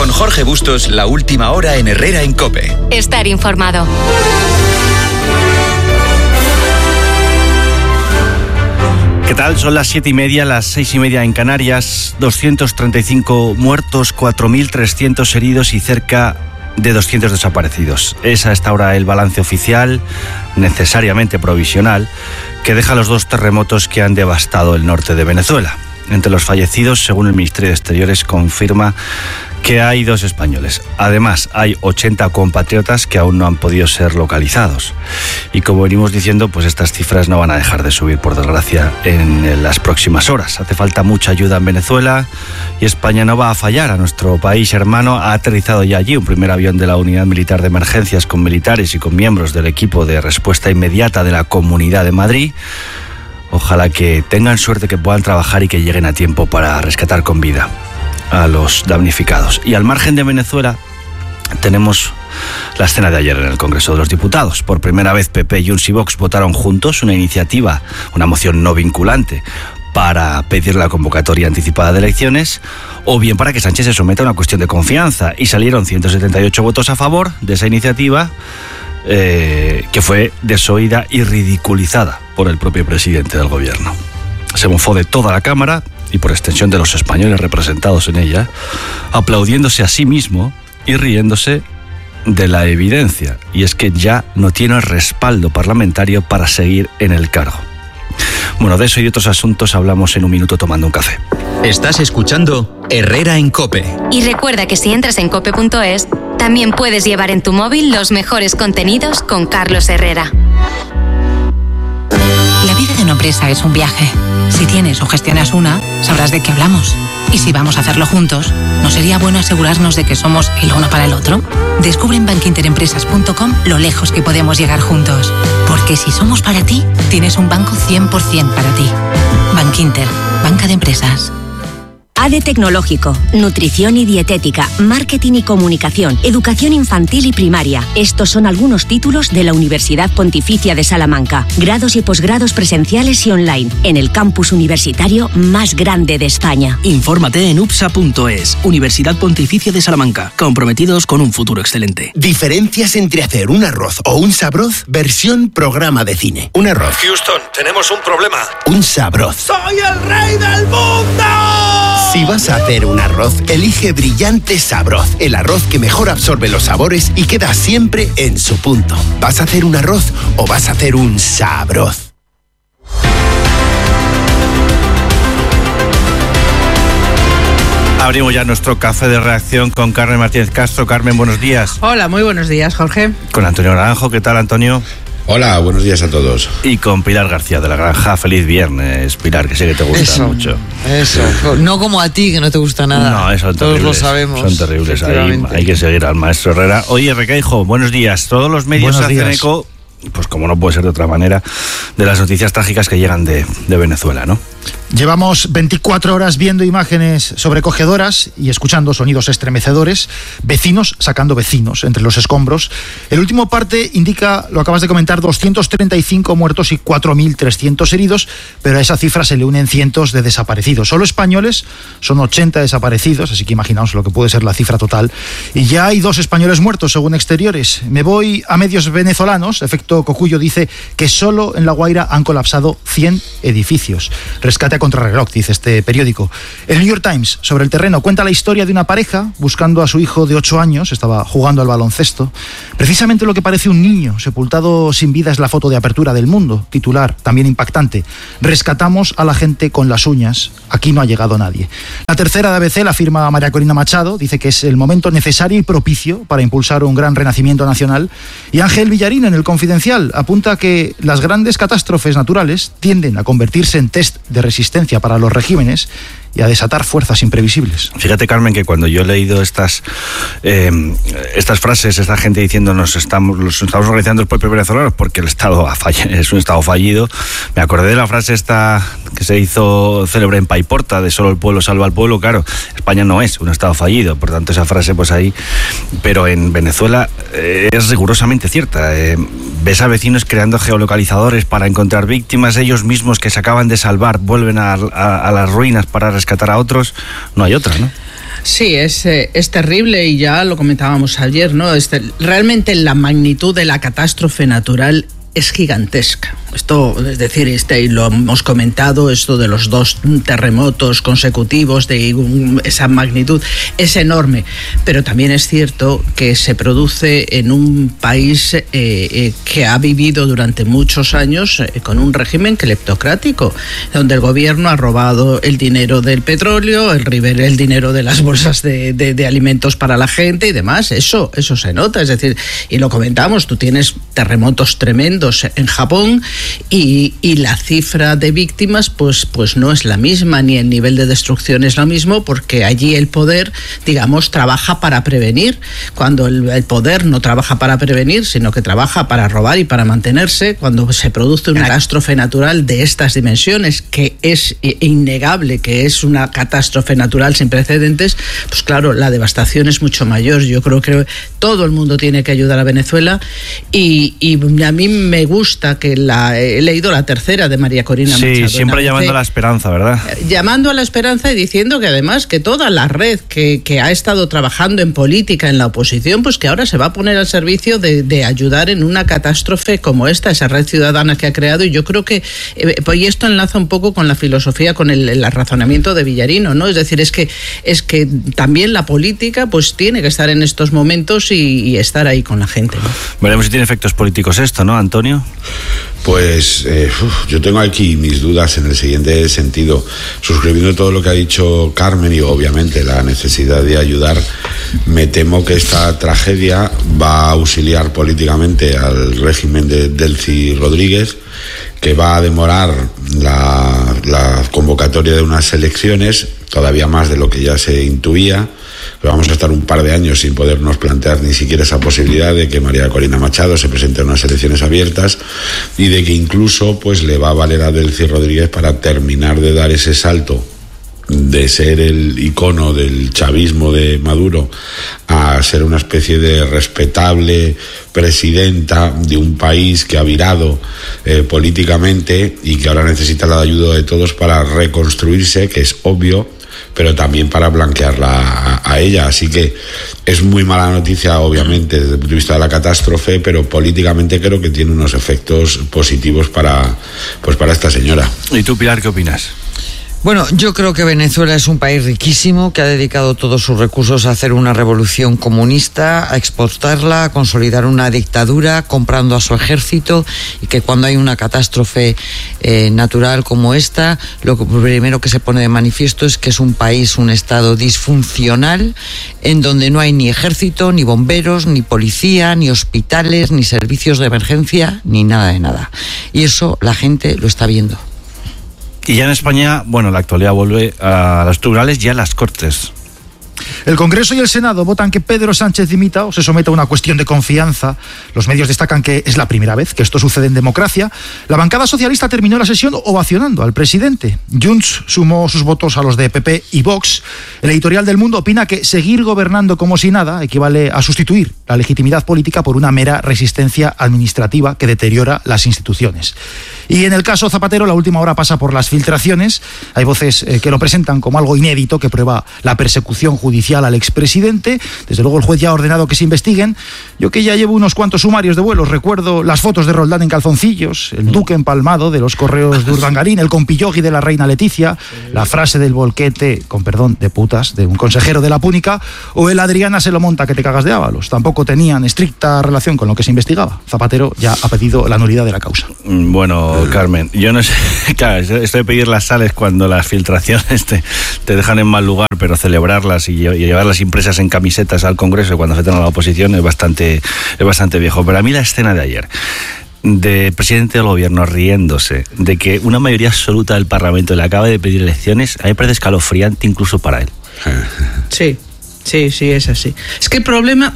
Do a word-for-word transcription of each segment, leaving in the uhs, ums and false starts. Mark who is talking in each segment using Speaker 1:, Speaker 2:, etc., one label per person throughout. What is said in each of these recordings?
Speaker 1: Con Jorge Bustos, la última hora en Herrera en COPE.
Speaker 2: Estar informado.
Speaker 3: ¿Qué tal? Son las siete y media, las seis y media en Canarias. doscientos treinta y cinco muertos, cuatro mil trescientos heridos y cerca de doscientos desaparecidos. Es a esta hora el balance oficial, necesariamente provisional, que deja los dos terremotos que han devastado el norte de Venezuela. Entre los fallecidos, según el Ministerio de Exteriores, confirma que hay dos españoles. Además, hay ochenta compatriotas que aún no han podido ser localizados. Y como venimos diciendo, pues estas cifras no van a dejar de subir, por desgracia, en las próximas horas. Hace falta mucha ayuda en Venezuela y España no va a fallar. A nuestro país hermano ha aterrizado ya allí un primer avión de la Unidad Militar de Emergencias con militares y con miembros del equipo de respuesta inmediata de la Comunidad de Madrid. Ojalá que tengan suerte, que puedan trabajar y que lleguen a tiempo para rescatar con vida a los damnificados. Y al margen de Venezuela tenemos la escena de ayer en el Congreso de los Diputados. Por primera vez P P, Junts y Vox votaron juntos una iniciativa, una moción no vinculante para pedir la convocatoria anticipada de elecciones, o bien para que Sánchez se someta a una cuestión de confianza, y salieron ciento setenta y ocho votos a favor de esa iniciativa, eh, que fue desoída y ridiculizada por el propio presidente del gobierno. Se mofó de toda la Cámara y por extensión de los españoles representados en ella, aplaudiéndose a sí mismo y riéndose de la evidencia, y es que ya no tiene respaldo parlamentario para seguir en el cargo. Bueno, de eso y otros asuntos hablamos en un minuto tomando un café.
Speaker 1: Estás escuchando Herrera en COPE.
Speaker 2: Y recuerda que si entras en cope punto es, también puedes llevar en tu móvil los mejores contenidos con Carlos Herrera.
Speaker 4: La vida de una empresa es un viaje. Si tienes o gestionas una, sabrás de qué hablamos. Y si vamos a hacerlo juntos, ¿no sería bueno asegurarnos de que somos el uno para el otro? Descubre en bankinterempresas punto com lo lejos que podemos llegar juntos. Porque si somos para ti, tienes un banco cien por ciento para ti. Bankinter, banca de empresas.
Speaker 5: A D E Tecnológico, nutrición y dietética, marketing y comunicación, educación infantil y primaria. Estos son algunos títulos de la Universidad Pontificia de Salamanca. Grados y posgrados presenciales y online, en el campus universitario más grande de España.
Speaker 6: Infórmate en U P S A punto es, Universidad Pontificia de Salamanca, comprometidos con un futuro excelente.
Speaker 7: Diferencias entre hacer un arroz o un sabroz, versión programa de cine. Un arroz.
Speaker 8: Houston, tenemos un problema.
Speaker 7: Un sabroz.
Speaker 8: ¡Soy el rey del mundo!
Speaker 7: Si vas a hacer un arroz, elige Brillante Sabroz, el arroz que mejor absorbe los sabores y queda siempre en su punto. ¿Vas a hacer un arroz o vas a hacer un sabroz?
Speaker 3: Abrimos ya nuestro café de reacción con Carmen Martínez Castro. Carmen, buenos días.
Speaker 9: Hola, muy buenos días, Jorge.
Speaker 3: Con Antonio Naranjo. ¿Qué tal, Antonio?
Speaker 10: Hola, buenos días a todos.
Speaker 3: Y con Pilar García de la Granja. Feliz viernes, Pilar, que sé que te gusta
Speaker 9: eso,
Speaker 3: mucho.
Speaker 9: Eso, no como a ti, que no te gusta nada.
Speaker 3: No, eso son
Speaker 9: todos
Speaker 3: terribles.
Speaker 9: Lo sabemos.
Speaker 3: Son terribles. Hay, hay que seguir al maestro Herrera. Oye, Requeijo, buenos días. Todos los medios
Speaker 11: Buenos
Speaker 3: hacen
Speaker 11: días.
Speaker 3: eco, pues como no puede ser de otra manera, de las noticias trágicas que llegan de, de Venezuela, ¿no?
Speaker 11: Llevamos veinticuatro horas viendo imágenes sobrecogedoras y escuchando sonidos estremecedores, vecinos sacando vecinos entre los escombros. El último parte indica, lo acabas de comentar, doscientos treinta y cinco muertos y cuatro mil trescientos heridos, pero a esa cifra se le unen cientos de desaparecidos. Solo españoles son ochenta desaparecidos, así que imaginaos lo que puede ser la cifra total. Y ya hay dos españoles muertos, según Exteriores. Me voy a medios venezolanos. Efecto Cocuyo dice que solo en La Guaira han colapsado cien edificios. Rescate a contrarreloj, dice este periódico. El New York Times, sobre el terreno, cuenta la historia de una pareja buscando a su hijo de ocho años, estaba jugando al baloncesto. Precisamente lo que parece un niño sepultado sin vida es la foto de apertura del Mundo, titular, también impactante. Rescatamos a la gente con las uñas, aquí no ha llegado nadie. La tercera de A B C la firma María Corina Machado, dice que es el momento necesario y propicio para impulsar un gran renacimiento nacional. Y Ángel Villarín, en El Confidencial, apunta que las grandes catástrofes naturales tienden a convertirse en test de resistencia para los regímenes y a desatar fuerzas imprevisibles.
Speaker 3: Fíjate, Carmen, que cuando yo he leído estas eh, estas frases, esta gente diciendo nos estamos, los estamos organizando los propios venezolanos porque el Estado es un Estado fallido, me acordé de la frase esta que se hizo célebre en Paiporta, de solo el pueblo salva al pueblo. Claro, España no es un Estado fallido, por tanto esa frase pues ahí, pero en Venezuela eh, es rigurosamente cierta. Eh, ves a vecinos creando geolocalizadores para encontrar víctimas, ellos mismos que se acaban de salvar vuelven a, a, a las ruinas para rescatar a otros, no hay otra, ¿no?
Speaker 12: Sí, es, es terrible y ya lo comentábamos ayer, ¿no? Este, realmente la magnitud de la catástrofe natural es gigantesca. Esto, es decir, este, y lo hemos comentado, esto de los dos terremotos consecutivos de un, esa magnitud es enorme, pero también es cierto que se produce en un país eh, eh, que ha vivido durante muchos años eh, con un régimen cleptocrático, donde el gobierno ha robado el dinero del petróleo, el, el dinero de las bolsas de, de, de alimentos para la gente y demás. Eso, eso se nota, es decir, y lo comentamos, tú tienes terremotos tremendos en Japón, Y, y la cifra de víctimas pues, pues no es la misma, ni el nivel de destrucción es lo mismo, porque allí el poder, digamos, trabaja para prevenir. Cuando el, el poder no trabaja para prevenir, sino que trabaja para robar y para mantenerse, cuando se produce una catástrofe natural de estas dimensiones, que es innegable que es una catástrofe natural sin precedentes, pues claro, la devastación es mucho mayor. Yo creo que todo el mundo tiene que ayudar a Venezuela y, y a mí me gusta que la he leído la tercera de María Corina
Speaker 3: sí,
Speaker 12: Machado.
Speaker 3: Sí, siempre llamando a la esperanza, ¿verdad?
Speaker 12: Llamando a la esperanza y diciendo que además que toda la red que, que ha estado trabajando en política en la oposición, pues que ahora se va a poner al servicio de, de ayudar en una catástrofe como esta, esa red ciudadana que ha creado. Y yo creo que, eh, pues, y esto enlaza un poco con la filosofía, con el, el razonamiento de Villarino, ¿no? Es decir, es que, es que también la política pues tiene que estar en estos momentos y, y estar ahí con la gente, ¿no?
Speaker 3: Veremos si tiene efectos políticos esto, ¿no, Antonio?
Speaker 10: Pues eh, uf, yo tengo aquí mis dudas en el siguiente sentido, suscribiendo todo lo que ha dicho Carmen y obviamente la necesidad de ayudar. Me temo que esta tragedia va a auxiliar políticamente al régimen de Delcy Rodríguez, que va a demorar la, la convocatoria de unas elecciones todavía más de lo que ya se intuía. Vamos a estar un par de años sin podernos plantear ni siquiera esa posibilidad de que María Corina Machado se presente en unas elecciones abiertas, y de que incluso pues le va a valer a Delcy Rodríguez para terminar de dar ese salto de ser el icono del chavismo de Maduro a ser una especie de respetable presidenta de un país que ha virado eh, políticamente y que ahora necesita la ayuda de todos para reconstruirse, que es obvio, pero también para blanquearla a, a ella. Así que es muy mala noticia, obviamente, desde el punto de vista de la catástrofe, pero políticamente creo que tiene unos efectos positivos para, pues para esta señora.
Speaker 3: ¿Y tú, Pilar, qué opinas?
Speaker 9: Bueno, yo creo que Venezuela es un país riquísimo que ha dedicado todos sus recursos a hacer una revolución comunista, a exportarla, a consolidar una dictadura, comprando a su ejército, y que cuando hay una catástrofe eh, natural como esta, lo primero que se pone de manifiesto es que es un país, un estado disfuncional, en donde no hay ni ejército, ni bomberos, ni policía, ni hospitales, ni servicios de emergencia, ni nada de nada. Y eso la gente lo está viendo.
Speaker 3: Y ya en España, bueno, la actualidad vuelve a los tribunales y a las Cortes.
Speaker 11: El Congreso y el Senado votan que Pedro Sánchez dimita o se someta a una cuestión de confianza. Los medios destacan que es la primera vez que esto sucede en democracia. La bancada socialista terminó la sesión ovacionando al presidente. Junts sumó sus votos a los de P P y Vox. El editorial del Mundo opina que seguir gobernando como si nada equivale a sustituir la legitimidad política por una mera resistencia administrativa que deteriora las instituciones. Y en el caso Zapatero, la última hora pasa por las filtraciones. Hay voces eh, que lo presentan como algo inédito que prueba la persecución judicial al expresidente. Desde luego el juez ya ha ordenado que se investiguen. Yo, que ya llevo unos cuantos sumarios de vuelos, recuerdo las fotos de Roldán en calzoncillos, el duque empalmado de los correos de Urdangarín, el compillogi de la reina Leticia, la frase del volquete, con perdón, de putas, de un consejero de la Púnica, o el Adriana se lo monta que te cagas de Ábalos. Tampoco tenían estricta relación con lo que se investigaba. Zapatero ya ha pedido la nulidad de la causa.
Speaker 3: Bueno, Carmen, yo no sé, claro, esto de pedir las sales cuando las filtraciones te, te dejan en mal lugar, pero celebrarlas y, y llevarlas impresas en camisetas al Congreso cuando afectan a la oposición es bastante, es bastante viejo. Pero a mí la escena de ayer, de presidente del gobierno riéndose de que una mayoría absoluta del Parlamento le acaba de pedir elecciones, a mí me parece escalofriante incluso para él.
Speaker 12: Sí, sí, sí, es así. Es que el problema,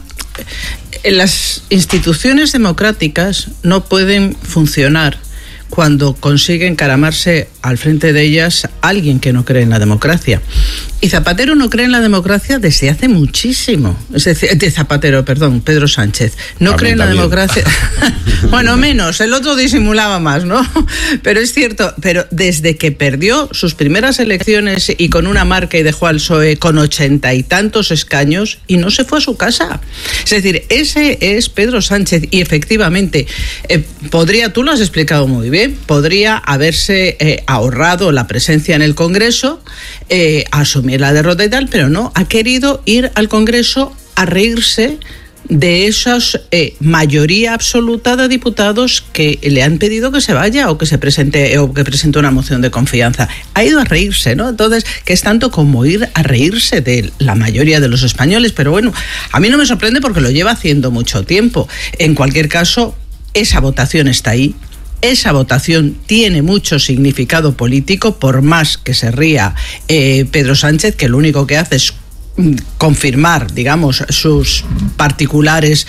Speaker 12: las instituciones democráticas no pueden funcionar cuando consigue encaramarse al frente de ellas alguien que no cree en la democracia. Y Zapatero no cree en la democracia desde hace muchísimo. Es decir, de Zapatero, perdón, Pedro Sánchez. No también, cree en la también. democracia. Bueno, menos, el otro disimulaba más, ¿no? Pero es cierto, pero desde que perdió sus primeras elecciones y con una marca y dejó al P S O E con ochenta y tantos escaños y no se fue a su casa. Es decir, ese es Pedro Sánchez y efectivamente eh, podría, tú lo has explicado muy bien, podría haberse eh, ahorrado la presencia en el Congreso, eh, asumir la derrota y tal, pero no, ha querido ir al Congreso a reírse de esa eh, mayoría absoluta de diputados que le han pedido que se vaya o que se presente o que presente una moción de confianza. Ha ido a reírse, ¿no? Entonces, que es tanto como ir a reírse de la mayoría de los españoles, pero bueno, a mí no me sorprende porque lo lleva haciendo mucho tiempo. En cualquier caso, esa votación está ahí. Esa votación tiene mucho significado político, por más que se ría eh, Pedro Sánchez, que lo único que hace es confirmar, digamos, sus particulares,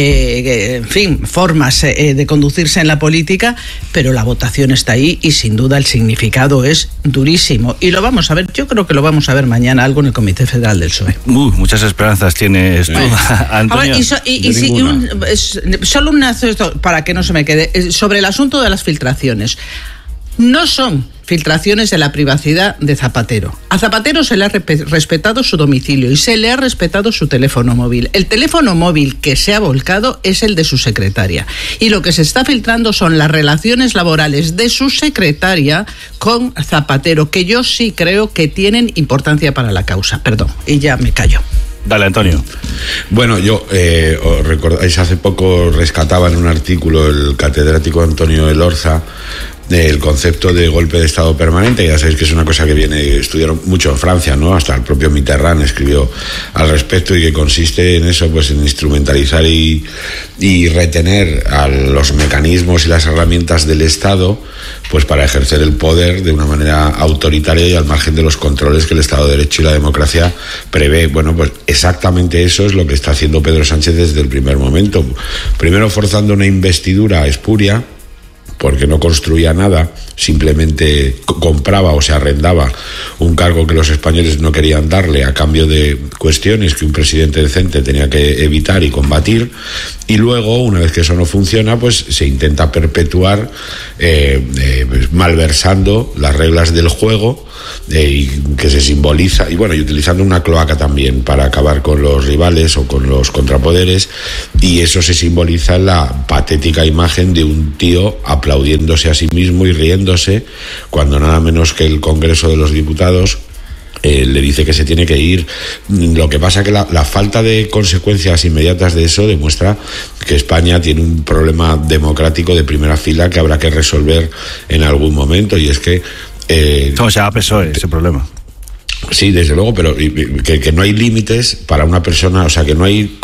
Speaker 12: eh, en fin, formas eh, de conducirse en la política, pero la votación está ahí y sin duda el significado es durísimo. Y lo vamos a ver, yo creo que lo vamos a ver mañana algo en el Comité Federal del P S O E.
Speaker 3: Uh, muchas esperanzas tienes tú, bueno. Antonio.
Speaker 12: A ver, y, so, y, y, si, y un, es, solo un esto para que no se me quede, sobre el asunto de las filtraciones. No son filtraciones de la privacidad de Zapatero. A Zapatero se le ha respetado su domicilio y se le ha respetado su teléfono móvil. El teléfono móvil que se ha volcado es el de su secretaria. Y lo que se está filtrando son las relaciones laborales de su secretaria con Zapatero, que yo sí creo que tienen importancia para la causa. Perdón, y ya me callo.
Speaker 3: Dale, Antonio.
Speaker 10: Bueno, yo, eh, os recordáis, hace poco rescataba en un artículo el catedrático Antonio Elorza el concepto de golpe de Estado permanente. Ya sabéis que es una cosa que viene, estudiaron mucho en Francia, ¿no? Hasta el propio Mitterrand escribió al respecto, y que consiste en eso, pues en instrumentalizar y, y retener a los mecanismos y las herramientas del Estado, pues para ejercer el poder de una manera autoritaria y al margen de los controles que el Estado de Derecho y la democracia prevé. Bueno, pues exactamente eso es lo que está haciendo Pedro Sánchez desde el primer momento. Primero forzando una investidura espuria, porque no construía nada, simplemente compraba o se arrendaba un cargo que los españoles no querían darle a cambio de cuestiones que un presidente decente tenía que evitar y combatir. Y luego, una vez que eso no funciona, pues se intenta perpetuar eh, eh, pues, malversando las reglas del juego, eh, y que se simboliza, y bueno, y utilizando una cloaca también para acabar con los rivales o con los contrapoderes, y eso se simboliza en la patética imagen de un tío aplaudiéndose a sí mismo y riéndose cuando nada menos que el Congreso de los Diputados Eh, le dice que se tiene que ir. Lo que pasa que la, la falta de consecuencias inmediatas de eso demuestra que España tiene un problema democrático de primera fila que habrá que resolver en algún momento, y es que eh,
Speaker 3: ¿cómo se llama P S O E ese problema?
Speaker 10: Sí, desde luego, pero que, que no hay límites para una persona, o sea, que no hay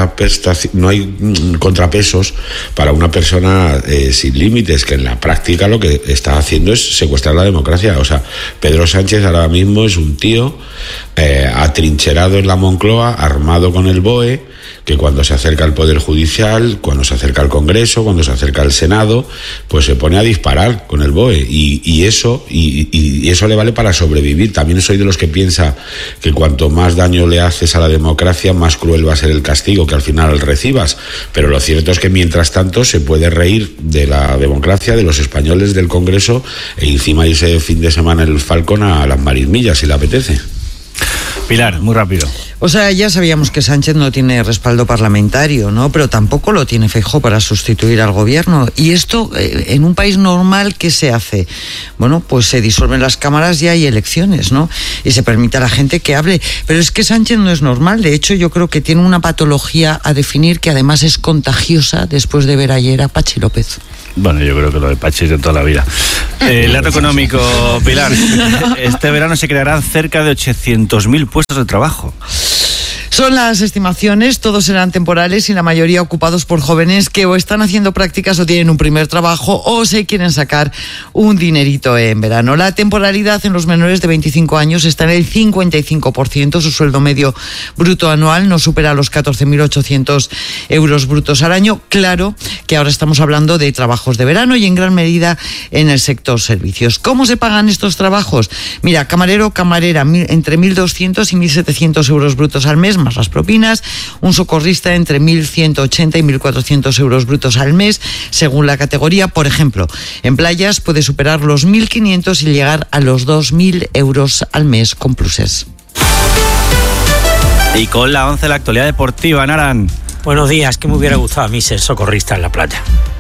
Speaker 10: no hay contrapesos para una persona eh, sin límites, que en la práctica lo que está haciendo es secuestrar la democracia. O sea, Pedro Sánchez ahora mismo es un tío eh, atrincherado en la Moncloa, armado con el B O E, que cuando se acerca al Poder Judicial, cuando se acerca al Congreso, cuando se acerca al Senado, pues se pone a disparar con el B O E, y, y eso y, y eso le vale para sobrevivir. También soy de los que piensa que cuanto más daño le haces a la democracia, más cruel va a ser el castigo que al final recibas. Pero lo cierto es que mientras tanto se puede reír de la democracia, de los españoles, del Congreso, e encima irse de fin de semana en el Falcon a las Marismillas, si le apetece.
Speaker 3: Pilar, muy rápido.
Speaker 9: O sea, ya sabíamos que Sánchez no tiene respaldo parlamentario, ¿no? Pero tampoco lo tiene Feijóo para sustituir al gobierno. Y esto, eh, en un país normal, ¿qué se hace? Bueno, pues se disuelven las cámaras y hay elecciones, ¿no? Y se permite a la gente que hable. Pero es que Sánchez no es normal. De hecho, yo creo que tiene una patología a definir que además es contagiosa después de ver ayer a Pachi López.
Speaker 3: Bueno, yo creo que lo de Pachi es de toda la vida. Eh, el dato económico, Pilar. Este verano se crearán cerca de ochocientos mil puestos de trabajo.
Speaker 9: Son las estimaciones, todos serán temporales y la mayoría ocupados por jóvenes que o están haciendo prácticas o tienen un primer trabajo o se quieren sacar un dinerito en verano. La temporalidad en los menores de veinticinco años está en el cincuenta y cinco por ciento. Su sueldo medio bruto anual no supera los catorce mil ochocientos euros brutos al año. Claro que ahora estamos hablando de trabajos de verano y en gran medida en el sector servicios. ¿Cómo se pagan estos trabajos? Mira, camarero o camarera, entre mil doscientos y mil setecientos euros brutos al mes, más las propinas. Un socorrista entre mil ciento ochenta y mil cuatrocientos euros brutos al mes, según la categoría. Por ejemplo, en playas puede superar los mil quinientos y llegar a los dos mil euros al mes con pluses.
Speaker 3: Y con la once, la actualidad deportiva, Naran.
Speaker 13: Buenos días, que me hubiera gustado a mí ser socorrista en la playa.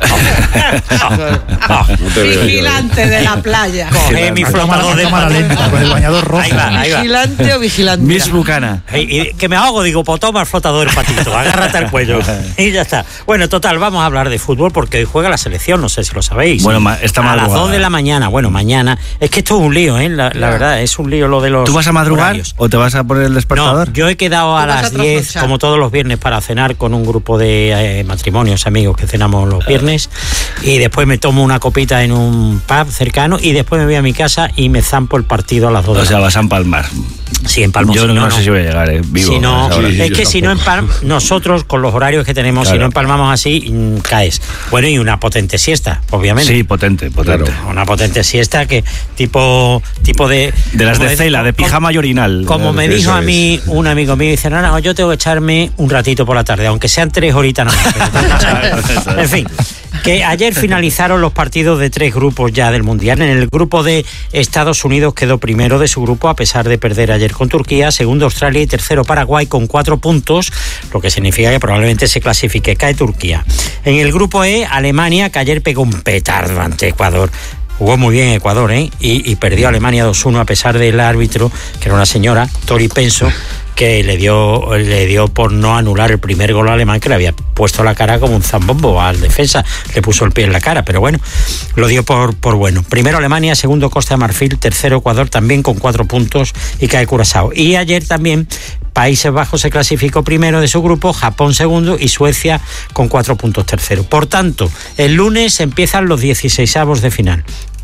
Speaker 12: Oh, no vigilante de la playa.
Speaker 13: Coge mi flotador de
Speaker 11: lenta con el bañador rojo.
Speaker 13: Ahí va, ahí va.
Speaker 9: ¿Vigilante o vigilante?
Speaker 3: Miss Bucana.
Speaker 13: Y, y que me ahogo, digo, pues toma el flotador patito, agárrate al cuello. Y ya está. Bueno, total, vamos a hablar de fútbol porque hoy juega la selección, no sé si lo sabéis.
Speaker 3: Bueno, esta madrugada.
Speaker 13: A las dos de la mañana, bueno, mañana. Es que esto es un lío, ¿eh? La, la verdad, es un lío lo de los.
Speaker 3: ¿Tú vas a madrugar
Speaker 13: horarios.
Speaker 3: o te vas a poner el despertador?
Speaker 13: No, yo he quedado a las diez, como todos los viernes, para cenar con un grupo de eh, matrimonios, amigos que cenamos los viernes. Y después me tomo una copita en un pub cercano y después me voy a mi casa y me zampo el partido a las dos.
Speaker 3: O sea, vas a empalmar.
Speaker 13: Sí, empalmo.
Speaker 3: Yo
Speaker 13: si
Speaker 3: no,
Speaker 13: no,
Speaker 3: no
Speaker 13: no
Speaker 3: sé si voy a llegar, eh, vivo.
Speaker 13: Si no,
Speaker 3: sí,
Speaker 13: es
Speaker 3: sí,
Speaker 13: que si no empalmamos, nosotros con los horarios que tenemos, claro. Si no empalmamos así, mmm, caes. Bueno, y una potente siesta, obviamente.
Speaker 3: Sí, potente, potente.
Speaker 13: Claro, una potente siesta que tipo tipo de...
Speaker 3: De las de cela, de pijama y orinal.
Speaker 13: Como me dijo a mí un amigo mío, dice, no, no, yo tengo que echarme un ratito por la tarde, aunque sean tres horitas nada más. En fin, que ayer finalizaron los partidos de tres grupos ya del Mundial. En el grupo de Estados Unidos quedó primero de su grupo a pesar de perder ayer con Turquía, segundo Australia y tercero Paraguay con cuatro puntos, lo que significa que probablemente se clasifique. Cae Turquía. En el grupo E, Alemania, que ayer pegó un petardo ante Ecuador. Jugó muy bien Ecuador, ¿eh? Y, y perdió Alemania dos uno a pesar del árbitro, que era una señora, Tori Penso, que le dio le dio por no anular el primer gol alemán, que le había puesto la cara como un zambombo al defensa, le puso el pie en la cara, pero bueno, lo dio por, por bueno. Primero Alemania, segundo Costa de Marfil, tercero Ecuador también con cuatro puntos y cae Curazao. Y ayer también Países Bajos se clasificó primero de su grupo, Japón segundo y Suecia con cuatro puntos tercero. Por tanto, el lunes empiezan los dieciseisavos de final.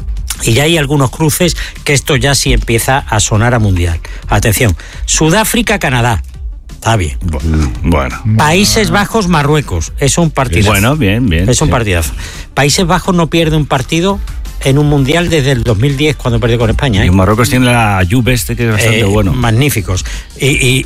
Speaker 13: Y ya hay algunos cruces que esto ya sí empieza a sonar a mundial. Atención, Sudáfrica-Canadá. Está bien.
Speaker 3: Bueno.
Speaker 13: Países Bajos, Marruecos. Es un partidazo.
Speaker 3: Bueno, bien, bien.
Speaker 13: Es un
Speaker 3: sí.
Speaker 13: partidazo. Países Bajos no pierde un partido en un mundial desde el dos mil diez cuando perdió con España, ¿eh?
Speaker 3: Y Marruecos tiene la Juve este que es bastante
Speaker 13: eh,
Speaker 3: bueno.
Speaker 13: Magníficos. Y, y,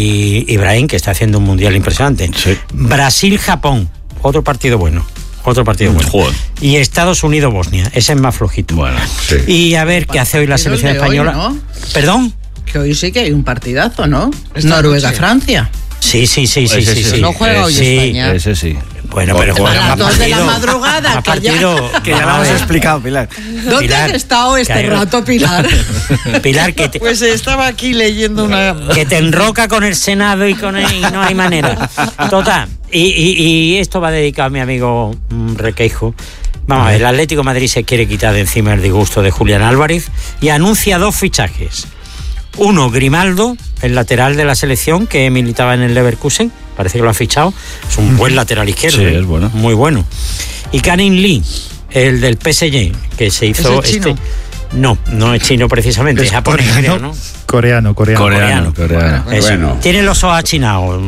Speaker 13: y Ibrahim, que está haciendo un mundial impresionante.
Speaker 3: Sí.
Speaker 13: Brasil-Japón. Otro partido bueno. Otro partido bueno.
Speaker 3: Joder.
Speaker 13: Y Estados Unidos-Bosnia. Ese es más flojito.
Speaker 3: Bueno,
Speaker 13: sí. Y a ver qué hace hoy la selección española.
Speaker 12: Hoy, ¿no?
Speaker 13: ¿Perdón?
Speaker 12: Que hoy sí que hay un partidazo, ¿no? Noruega-Francia.
Speaker 13: Sí, sí, sí, sí,
Speaker 3: ese
Speaker 13: sí,
Speaker 3: sí.
Speaker 13: sí.
Speaker 9: No juega hoy
Speaker 13: sí.
Speaker 9: España.
Speaker 3: Ese sí.
Speaker 13: Bueno, pero
Speaker 12: a las dos de la madrugada,
Speaker 13: más
Speaker 12: que
Speaker 13: partido,
Speaker 12: ya,
Speaker 3: que ya lo hemos explicado, Pilar.
Speaker 12: ¿Dónde
Speaker 13: Pilar,
Speaker 12: has estado este
Speaker 13: que
Speaker 12: rato, Pilar?
Speaker 13: Pilar, que te,
Speaker 9: Pues estaba aquí leyendo una...
Speaker 13: que te enroca con el Senado y con el, y no hay manera. Total, y, y, y esto va dedicado a mi amigo um, Requeijo. Vamos a ver, el Atlético de Madrid se quiere quitar de encima el disgusto de Julián Álvarez y anuncia dos fichajes. Uno, Grimaldo, el lateral de la selección que militaba en el Leverkusen, parece que lo ha fichado, es un buen lateral izquierdo,
Speaker 3: sí,
Speaker 13: ¿eh?
Speaker 3: Es bueno.
Speaker 13: Muy bueno. Y Karim Lee, el del P S G, que se hizo
Speaker 9: ¿Es el chino?
Speaker 13: este... No, no es chino precisamente, es, es japonés, creo, ¿no?
Speaker 11: Coreano, coreano.
Speaker 3: Coreano, coreano.
Speaker 13: Eso.
Speaker 10: Bueno.
Speaker 13: Tiene los ojos achinados.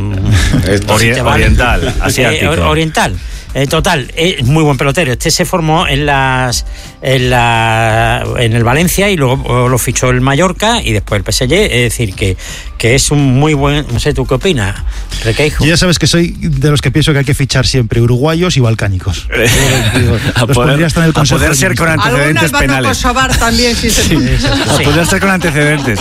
Speaker 3: Ori- oriental, asiático.
Speaker 13: Eh, oriental. Eh, total, es eh, muy buen pelotero. Este se formó en las en la en el Valencia y luego lo fichó el Mallorca y después el P S G. Es decir, que, que es un muy buen... No sé, ¿tú qué opinas, Requeijo?
Speaker 11: Yo ya sabes que soy de los que pienso que hay que fichar siempre uruguayos y balcánicos.
Speaker 3: a
Speaker 11: los
Speaker 3: poder,
Speaker 11: hasta en el
Speaker 3: a poder ser con antecedentes penales.
Speaker 12: Kosovar también, si se
Speaker 3: sí, a sí. poder ser con antecedentes.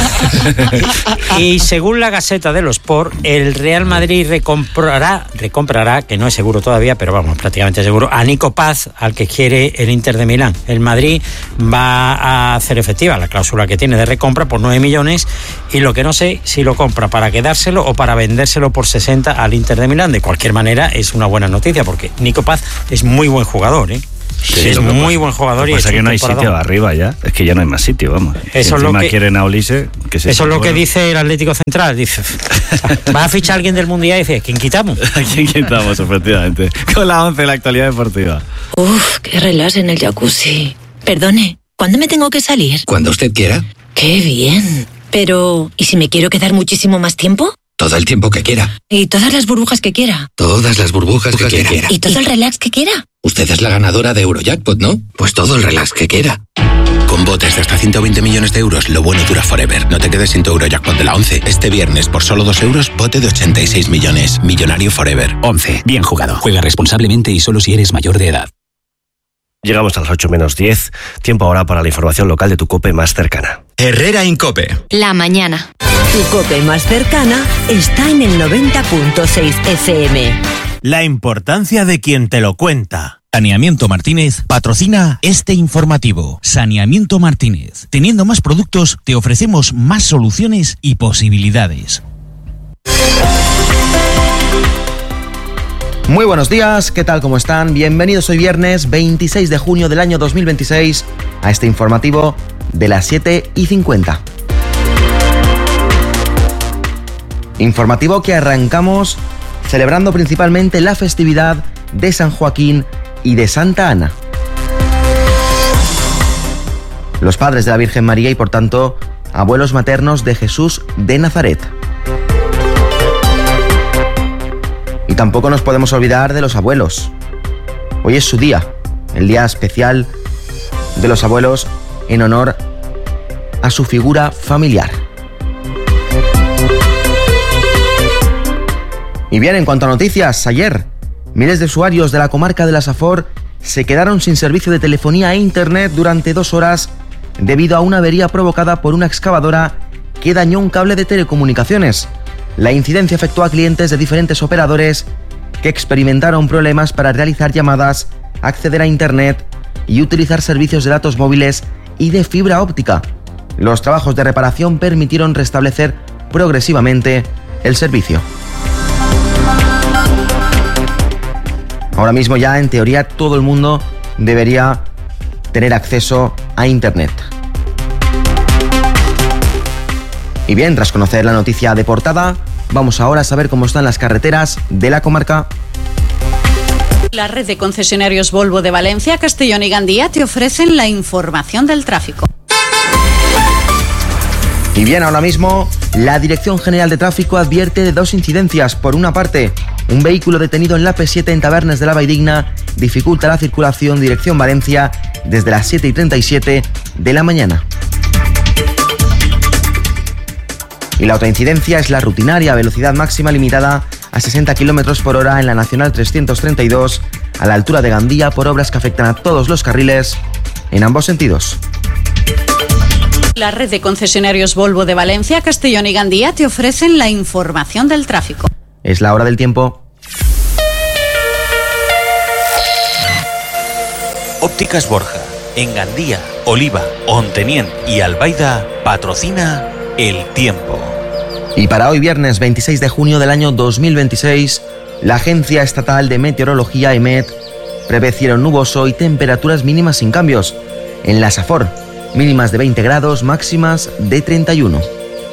Speaker 13: y, y según la Gaceta de los Sport, el Real Madrid recomprará, recomprará, que no es seguro todavía, pero vamos, prácticamente seguro, a Nico Paz, al que quiere el Inter de Milán. El Madrid va a hacer efectiva la cláusula que tiene de recompra por nueve millones y lo que no sé si lo compra para quedárselo o para vendérselo por sesenta al Inter de Milán. De cualquier manera es una buena noticia porque Nico Paz es muy buen jugador, ¿eh? Sí, es muy buen jugador.
Speaker 3: Pues que no hay sitio arriba ya. Es que ya no hay más sitio, vamos.
Speaker 13: Eso
Speaker 3: si
Speaker 13: es lo que
Speaker 3: quieren a Olise. Que se
Speaker 13: eso es lo que dice el Atlético Central. Dice, ¿vas a fichar a alguien del Mundial? Y dice, ¿quién quitamos?
Speaker 3: ¿A quién quitamos, efectivamente? Con la once de la actualidad deportiva.
Speaker 14: Uf, qué relax en el jacuzzi. Perdone, ¿cuándo me tengo que salir?
Speaker 15: Cuando usted quiera.
Speaker 14: Qué bien. Pero, ¿y si me quiero quedar muchísimo más tiempo?
Speaker 15: Todo el tiempo que quiera.
Speaker 14: ¿Y todas las burbujas que quiera?
Speaker 15: Todas las burbujas que, que quiera. quiera.
Speaker 14: ¿Y todo el relax que quiera?
Speaker 15: Usted es la ganadora de Eurojackpot, ¿no? Pues todo el relax que quiera. Con botes de hasta ciento veinte millones de euros, lo bueno dura forever. No te quedes sin tu Eurojackpot de la once. Este viernes, por solo dos euros, bote de ochenta y seis millones. Millonario forever.
Speaker 16: once. Bien jugado. Juega responsablemente y solo si eres mayor de edad.
Speaker 17: Llegamos a las ocho menos diez. Tiempo ahora para la información local de tu COPE más cercana.
Speaker 1: Herrera Incope.
Speaker 2: La mañana.
Speaker 5: Tu COPE más cercana está en el noventa punto seis F M.
Speaker 18: La importancia de quien te lo cuenta.
Speaker 19: Saneamiento Martínez patrocina este informativo. Saneamiento Martínez. Teniendo más productos, te ofrecemos más soluciones y posibilidades.
Speaker 20: Muy buenos días, ¿qué tal? ¿Cómo están? Bienvenidos hoy viernes veintiséis de junio del año dos mil veintiséis a este informativo de las siete y cincuenta. Informativo que arrancamos celebrando principalmente la festividad de San Joaquín y de Santa Ana. Los padres de la Virgen María y por tanto abuelos maternos de Jesús de Nazaret. Y tampoco nos podemos olvidar de los abuelos. Hoy es su día, el día especial de los abuelos en honor a su figura familiar. Y bien, en cuanto a noticias, ayer miles de usuarios de la comarca de la Safor se quedaron sin servicio de telefonía e internet durante dos horas debido a una avería provocada por una excavadora que dañó un cable de telecomunicaciones. La incidencia afectó a clientes de diferentes operadores que experimentaron problemas para realizar llamadas, acceder a internet y utilizar servicios de datos móviles y de fibra óptica. Los trabajos de reparación permitieron restablecer progresivamente el servicio. Ahora mismo ya, en teoría, todo el mundo debería tener acceso a internet. Y bien, tras conocer la noticia de portada, vamos ahora a saber cómo están las carreteras de la comarca.
Speaker 21: La red de concesionarios Volvo de Valencia, Castellón y Gandía te ofrecen la información del tráfico.
Speaker 20: Y bien, ahora mismo, la Dirección General de Tráfico advierte de dos incidencias. Por una parte, un vehículo detenido en la P siete en Tabernes de la Valldigna dificulta la circulación dirección Valencia desde las siete y treinta y siete de la mañana. Y la otra incidencia es la rutinaria, velocidad máxima limitada a sesenta kilómetros por hora en la Nacional trescientos treinta y dos, a la altura de Gandía, por obras que afectan a todos los carriles en ambos sentidos.
Speaker 21: La red de concesionarios Volvo de Valencia, Castellón y Gandía te ofrecen la información del tráfico.
Speaker 20: Es la hora del tiempo.
Speaker 19: Ópticas Borja, en Gandía, Oliva, Onteniente y Albaida, patrocina el tiempo.
Speaker 20: Y para hoy viernes veintiséis de junio del año dos mil veintiséis, la Agencia Estatal de Meteorología EMET prevé cielo nuboso y temperaturas mínimas sin cambios. En la Safor, mínimas de veinte grados, máximas de treinta y uno.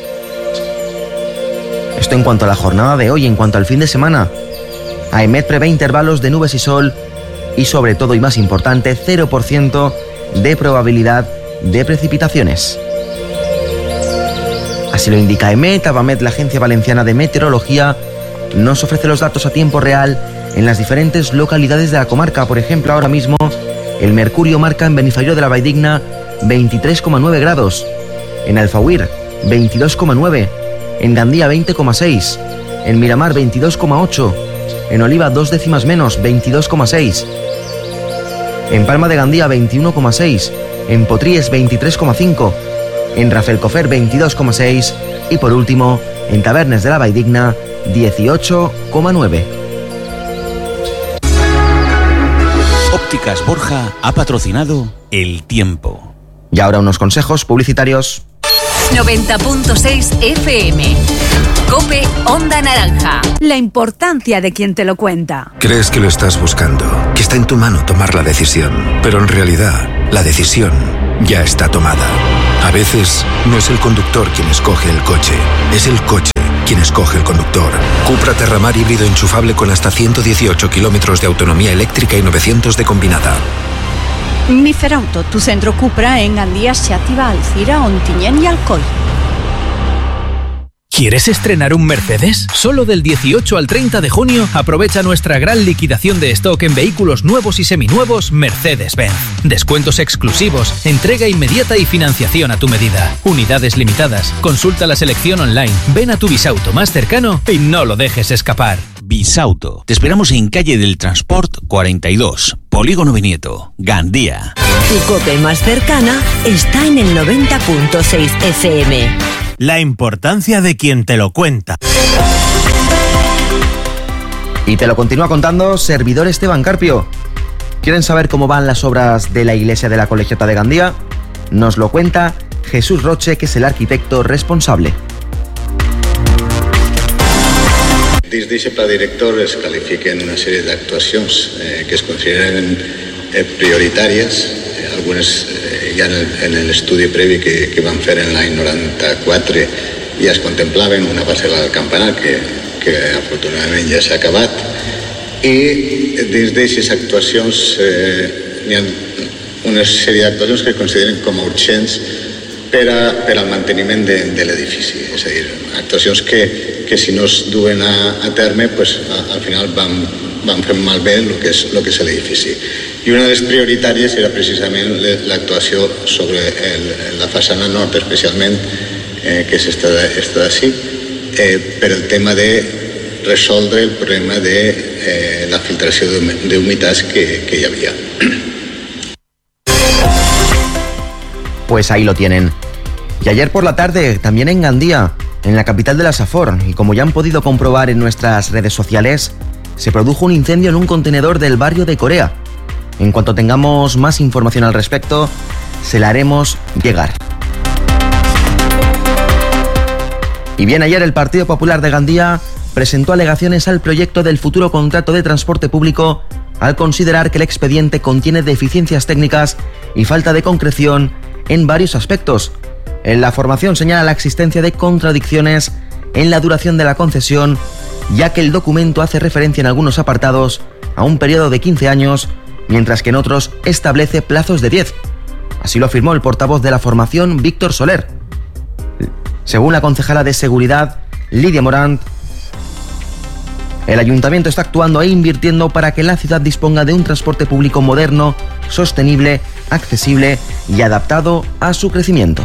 Speaker 20: Esto en cuanto a la jornada de hoy. En cuanto al fin de semana, AEMET prevé intervalos de nubes y sol y, sobre todo y más importante, cero por ciento de probabilidad de precipitaciones. Así lo indica AEMET. ABAMET, la Agencia Valenciana de Meteorología, nos ofrece los datos a tiempo real en las diferentes localidades de la comarca. Por ejemplo, ahora mismo el mercurio marca en Benifaió de la Valldigna veintitrés coma nueve grados, en Alfauir veintidós coma nueve, en Gandía veinte coma seis, en Miramar veintidós coma ocho, en Oliva dos décimas menos veintidós coma seis, en Palma de Gandía veintiuno coma seis, en Potríes veintitrés coma cinco, en Rafelcofer veintidós coma seis y por último en Tabernes de la Valldigna dieciocho coma nueve.
Speaker 19: Ópticas Borja ha patrocinado el tiempo.
Speaker 20: Y ahora unos consejos publicitarios.
Speaker 4: noventa punto seis F M. COPE Onda Naranja. La importancia de quien te lo cuenta.
Speaker 22: Crees que lo estás buscando, que está en tu mano tomar la decisión, pero en realidad la decisión ya está tomada. A veces no es el conductor quien escoge el coche, es el coche quien escoge el conductor. Cupra Terramar híbrido enchufable con hasta ciento dieciocho kilómetros de autonomía eléctrica y novecientos de combinada.
Speaker 21: Mi Ferauto, tu centro Cupra en Gandía, Xàtiva, Alcira, Ontinyent y Alcoi.
Speaker 23: ¿Quieres estrenar un Mercedes? Solo del dieciocho al treinta de junio aprovecha nuestra gran liquidación de stock en vehículos nuevos y seminuevos Mercedes-Benz. Descuentos exclusivos, entrega inmediata y financiación a tu medida. Unidades limitadas. Consulta la selección online. Ven a tu Bisauto más cercano y no lo dejes escapar.
Speaker 19: Bisauto. Te esperamos en calle del Transport cuarenta y dos, Polígono Vinieto, Gandía.
Speaker 5: Tu COPE más cercana está en el noventa punto seis F M.
Speaker 18: La importancia de quien te lo cuenta.
Speaker 20: Y te lo continúa contando servidor Esteban Carpio. ¿Quieren saber cómo van las obras de la iglesia de la Colegiata de Gandía? Nos lo cuenta Jesús Roche, que es el arquitecto responsable.
Speaker 24: Des d'aquest pla director es califiquen una sèrie d'actuacions eh, que es consideren eh, prioritàries, eh, algunes eh, ja en l'estudi previ que, que van fer en l'any noranta-quatre ja es contemplaven, una va ser la del campanar, que, que afortunadament ja s'ha acabat, i dins d'aquestes actuacions eh, hi ha una sèrie d'actuacions que es consideren com a urgents per, a, per al manteniment de, de l'edifici, és a dir, actuacions que, que si no es duen a, a terme, pues, a, al final van, van fer malbé el que és, el que és l'edifici. I una de les prioritàries era precisament l'actuació sobre el, la façana nord, especialment, eh, que és esta, esta d'ací, eh, per el tema de resoldre el problema de eh, la filtració d'humitats que, que hi havia.
Speaker 20: Pues ahí lo tienen. Y ayer por la tarde, también en Gandía, en la capital de la Safor, y como ya han podido comprobar en nuestras redes sociales, se produjo un incendio en un contenedor del barrio de Corea. En cuanto tengamos más información al respecto, se la haremos llegar. Y bien, ayer el Partido Popular de Gandía presentó alegaciones al proyecto del futuro contrato de transporte público al considerar que el expediente contiene deficiencias técnicas y falta de concreción en varios aspectos. En la formación señala la existencia de contradicciones en la duración de la concesión, ya que el documento hace referencia en algunos apartados a un periodo de quince años, mientras que en otros establece plazos de diez. Así lo afirmó el portavoz de la formación, Víctor Soler. Según la concejala de Seguridad, Lidia Morant, el ayuntamiento está actuando e invirtiendo para que la ciudad disponga de un transporte público moderno, sostenible, accesible y adaptado a su crecimiento.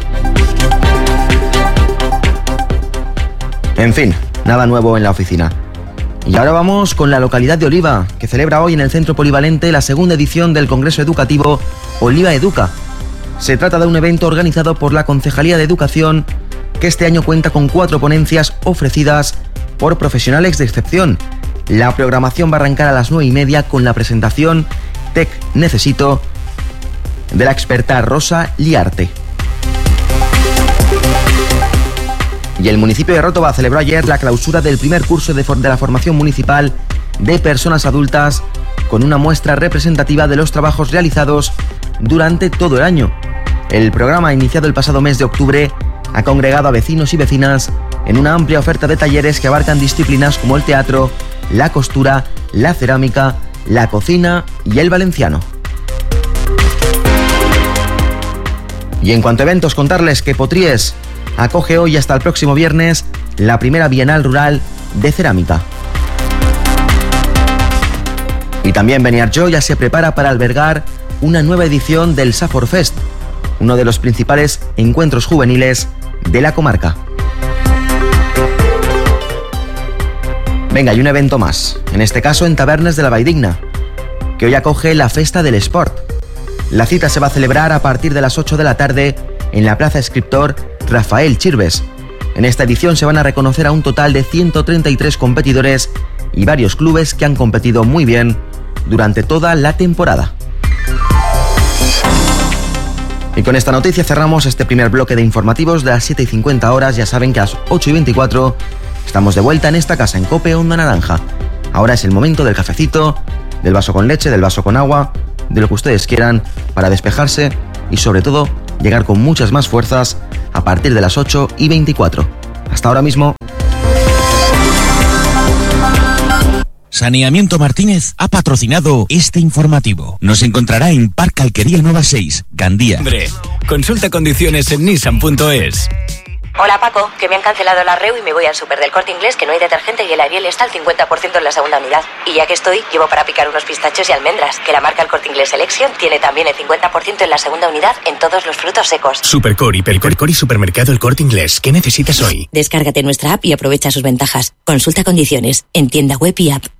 Speaker 20: En fin, nada nuevo en la oficina. Y ahora vamos con la localidad de Oliva, que celebra hoy en el Centro Polivalente la segunda edición del Congreso Educativo Oliva Educa. Se trata de un evento organizado por la Concejalía de Educación, que este año cuenta con cuatro ponencias ofrecidas por profesionales de excepción. La programación va a arrancar a las nueve y media con la presentación Tec Necesito de la experta Rosa Liarte. Y el municipio de Ròtova celebró ayer la clausura del primer curso de, for- de la formación municipal de personas adultas, con una muestra representativa de los trabajos realizados durante todo el año. El programa, iniciado el pasado mes de octubre, ha congregado a vecinos y vecinas en una amplia oferta de talleres que abarcan disciplinas como el teatro, la costura, la cerámica, la cocina y el valenciano. Y en cuanto a eventos, contarles que Potries acoge hoy hasta el próximo viernes la primera Bienal Rural de Cerámica. Y también Beniarjó ya se prepara para albergar una nueva edición del Safor Fest, uno de los principales encuentros juveniles de la comarca. Venga, y un evento más, en este caso en Tabernes de la Valldigna, que hoy acoge la Festa del Esport. La cita se va a celebrar a partir de las ocho de la tarde en la Plaza Escriptor Rafael Chirves. En esta edición se van a reconocer a un total de ciento treinta y tres competidores y varios clubes que han competido muy bien durante toda la temporada. Y con esta noticia cerramos este primer bloque de informativos de las siete y cincuenta horas. Ya saben que a las ocho y veinticuatro estamos de vuelta en esta casa en COPE Onda Naranja. Ahora es el momento del cafecito, del vaso con leche, del vaso con agua, de lo que ustedes quieran para despejarse y sobre todo llegar con muchas más fuerzas a partir de las ocho y veinticuatro. Hasta ahora mismo.
Speaker 19: Saneamiento Martínez ha patrocinado este informativo. Nos encontrará en Parque Alquería Nueva seis, Gandía.
Speaker 6: Hombre, consulta condiciones en nissan punto es.
Speaker 7: Hola Paco, que me han cancelado la R E U y me voy al súper del Corte Inglés, que no hay detergente y el Ariel está al cincuenta por ciento en la segunda unidad. Y ya que estoy, llevo para picar unos pistachos y almendras, que la marca El Corte Inglés Selection tiene también el cincuenta por ciento en la segunda unidad en todos los frutos secos.
Speaker 8: Supercor, Hipercor y Supermercado El Corte Inglés. ¿Qué necesitas hoy?
Speaker 7: Descárgate nuestra app y aprovecha sus ventajas. Consulta condiciones en tienda web y app.